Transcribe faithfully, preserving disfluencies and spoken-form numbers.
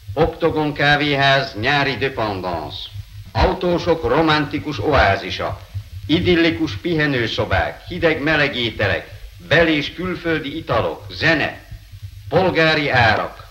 Oktogon kávéház nyári dependance. Autósok romantikus oázisa. Idillikus pihenőszobák, hideg-meleg ételek, bel- és külföldi italok, zene, polgári árak,